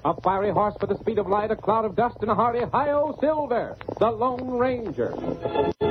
A fiery horse with the speed of light, a cloud of dust, and a hearty hi-yo Silver, the Lone Ranger.